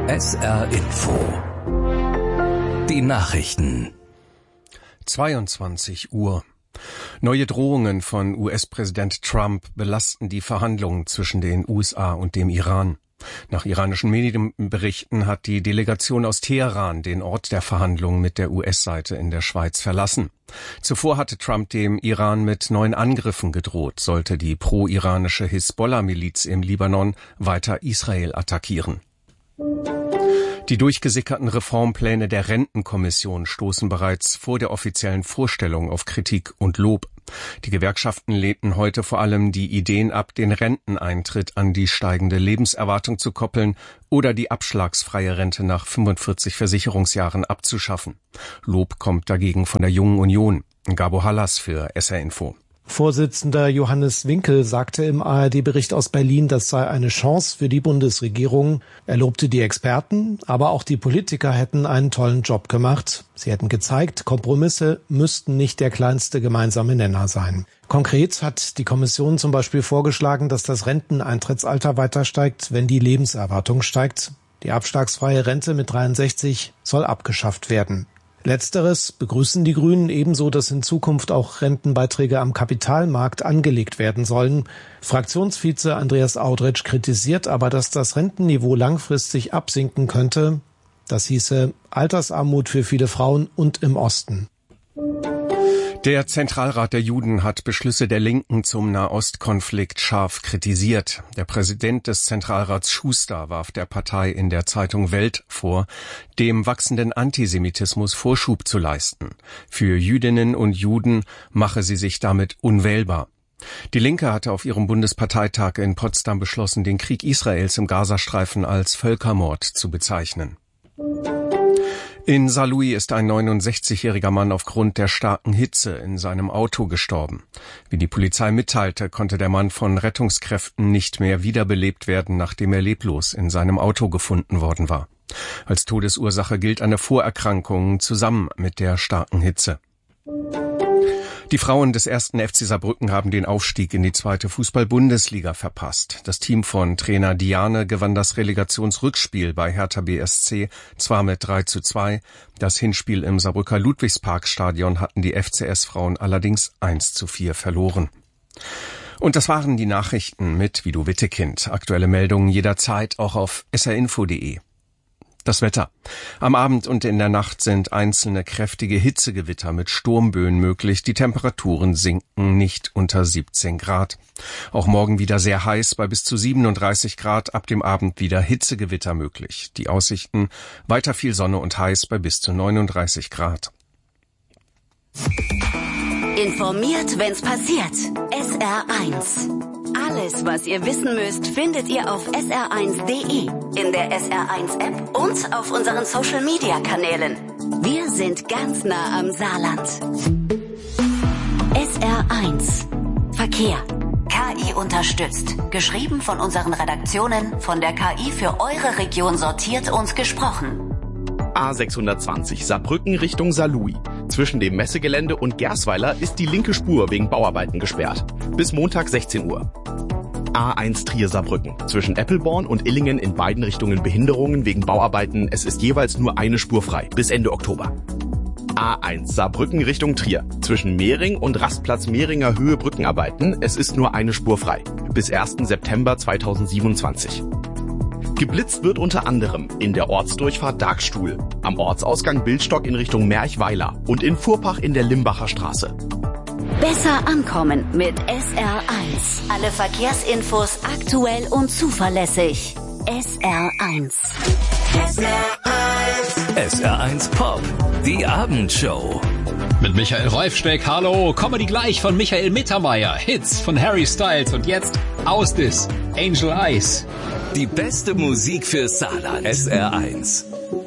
SR Info. Die Nachrichten. 22 Uhr. Neue Drohungen von US-Präsident Trump belasten die Verhandlungen zwischen den USA und dem Iran. Nach iranischen Medienberichten hat die Delegation aus Teheran den Ort der Verhandlungen mit der US-Seite in der Schweiz verlassen. Zuvor hatte Trump dem Iran mit neuen Angriffen gedroht, sollte die pro-iranische Hisbollah-Miliz im Libanon weiter Israel attackieren. Die durchgesickerten Reformpläne der Rentenkommission stoßen bereits vor der offiziellen Vorstellung auf Kritik und Lob. Die Gewerkschaften lehnten heute vor allem die Ideen ab, den Renteneintritt an die steigende Lebenserwartung zu koppeln oder die abschlagsfreie Rente nach 45 Versicherungsjahren abzuschaffen. Lob kommt dagegen von der Jungen Union. Gabo Hallas für SR Info. Vorsitzender Johannes Winkel sagte im ARD-Bericht aus Berlin, das sei eine Chance für die Bundesregierung. Er lobte die Experten, aber auch die Politiker hätten einen tollen Job gemacht. Sie hätten gezeigt, Kompromisse müssten nicht der kleinste gemeinsame Nenner sein. Konkret hat die Kommission zum Beispiel vorgeschlagen, dass das Renteneintrittsalter weiter steigt, wenn die Lebenserwartung steigt. Die abschlagsfreie Rente mit 63 soll abgeschafft werden. Letzteres begrüßen die Grünen ebenso, dass in Zukunft auch Rentenbeiträge am Kapitalmarkt angelegt werden sollen. Fraktionsvize Andreas Audretsch kritisiert aber, dass das Rentenniveau langfristig absinken könnte. Das hieße Altersarmut für viele Frauen und im Osten. Der Zentralrat der Juden hat Beschlüsse der Linken zum Nahostkonflikt scharf kritisiert. Der Präsident des Zentralrats Schuster warf der Partei in der Zeitung Welt vor, dem wachsenden Antisemitismus Vorschub zu leisten. Für Jüdinnen und Juden mache sie sich damit unwählbar. Die Linke hatte auf ihrem Bundesparteitag in Potsdam beschlossen, den Krieg Israels im Gazastreifen als Völkermord zu bezeichnen. In Saarlouis ist ein 69-jähriger Mann aufgrund der starken Hitze in seinem Auto gestorben. Wie die Polizei mitteilte, konnte der Mann von Rettungskräften nicht mehr wiederbelebt werden, nachdem er leblos in seinem Auto gefunden worden war. Als Todesursache gilt eine Vorerkrankung zusammen mit der starken Hitze. Die Frauen des 1. FC Saarbrücken haben den Aufstieg in die 2. Fußball-Bundesliga verpasst. Das Team von Trainer Diane gewann das Relegationsrückspiel bei Hertha BSC zwar mit 3:2. Das Hinspiel im Saarbrücker Ludwigsparkstadion hatten die FCS-Frauen allerdings 1:4 verloren. Und das waren die Nachrichten mit Vido Wittekind. Aktuelle Meldungen jederzeit auch auf srinfo.de. Das Wetter. Am Abend und in der Nacht sind einzelne kräftige Hitzegewitter mit Sturmböen möglich. Die Temperaturen sinken nicht unter 17 Grad. Auch morgen wieder sehr heiß bei bis zu 37 Grad. Ab dem Abend wieder Hitzegewitter möglich. Die Aussichten weiter viel Sonne und heiß bei bis zu 39 Grad. Informiert, wenn's passiert. SR1. Alles, was ihr wissen müsst, findet ihr auf sr1.de, in der SR1-App und auf unseren Social-Media-Kanälen. Wir sind ganz nah am Saarland. SR1. Verkehr. KI unterstützt. Geschrieben von unseren Redaktionen, von der KI für eure Region sortiert und gesprochen. A620 Saarbrücken Richtung Saarlouis. Zwischen dem Messegelände und Gersweiler ist die linke Spur wegen Bauarbeiten gesperrt. Bis Montag 16 Uhr. A1 Trier-Saarbrücken. Zwischen Eppelborn und Illingen in beiden Richtungen Behinderungen wegen Bauarbeiten. Es ist jeweils nur eine Spur frei. Bis Ende Oktober. A1 Saarbrücken Richtung Trier. Zwischen Mehring und Rastplatz Mehringer Höhe Brückenarbeiten. Es ist nur eine Spur frei. Bis 1. September 2027. Geblitzt wird unter anderem in der Ortsdurchfahrt Darkstuhl, am Ortsausgang Bildstock in Richtung Merchweiler und in Furpach in der Limbacher Straße. Besser ankommen mit SR1. Alle Verkehrsinfos aktuell und zuverlässig. SR1. SR1 Pop, die Abendshow. Mit Michael Reufsteck, hallo, Comedy gleich von Michael Mittermeier, Hits von Harry Styles und jetzt Aus Dis, Angel Eyes. Die beste Musik für Saarland. SR1.